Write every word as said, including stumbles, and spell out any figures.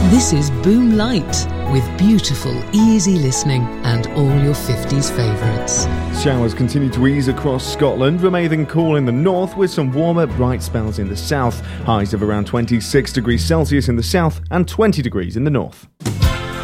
This is Boom Light, with beautiful, easy listening and all your fifties favourites. Showers continue to ease across Scotland, remaining cool in the north with some warmer, bright spells in the south. Highs of around twenty-six degrees Celsius in the south and twenty degrees in the north.